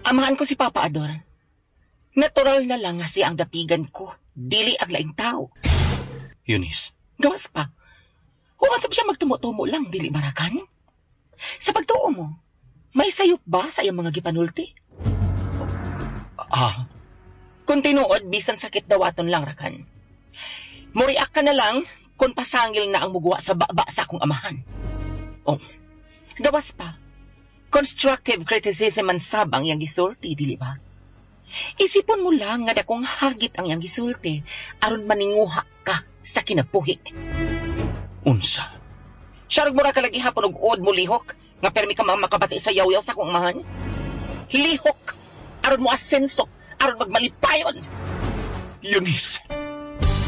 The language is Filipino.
Amahan ko si Papa Ador. Natural na lang nga siya ang dapigan ko, dili ang laing tao. Eunice. Gawas pa. Huwag siya magtumo-tumo lang, dili barakan. Sa pagtuo mo, may sayop ba sa iyang mga gipanulti? Kung tinuod, bisan sakit dawaton lang, Rakan. Muriak ka na lang kung pasangil na ang mugwa sa baba sa akong amahan. Gawas pa. Constructive criticism man sabang yang gisulti, dili ba? Isipon mo lang nga dakong hagit ang yang gisulti aron maninguha ka sa kinabuhi. Unsa? Siyarog mo ra kalagi hapon og uod mo lihok nga permi ka makabati sa yaw-yaw sa akong amahan. Lihok aron mo asenso, aron magmalipayon. Eunice.